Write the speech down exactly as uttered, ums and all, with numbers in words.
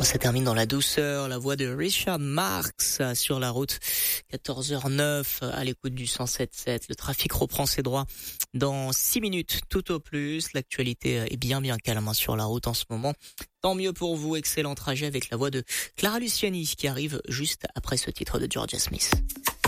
Ça termine dans la douceur, la voix de Richard Marx sur la route. quatorze heures neuf à l'écoute du cent sept sept. Le trafic reprend ses droits dans six minutes tout au plus. L'actualité est bien bien calme sur la route en ce moment. Tant mieux pour vous, excellent trajet avec la voix de Clara Luciani qui arrive juste après ce titre de Georgia Smith.